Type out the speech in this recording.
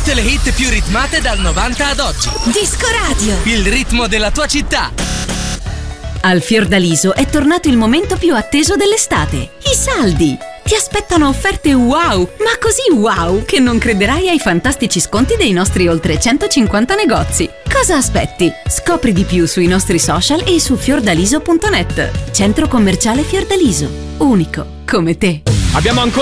Tutte le hit più ritmate dal 90 ad oggi. Disco Radio. Il ritmo della tua città. Al Fiordaliso è tornato il momento più atteso dell'estate. I saldi. Ti aspettano offerte wow, ma così wow che non crederai ai fantastici sconti dei nostri oltre 150 negozi. Cosa aspetti? Scopri di più sui nostri social e su fiordaliso.net. Centro commerciale Fiordaliso. Unico come te. Abbiamo ancora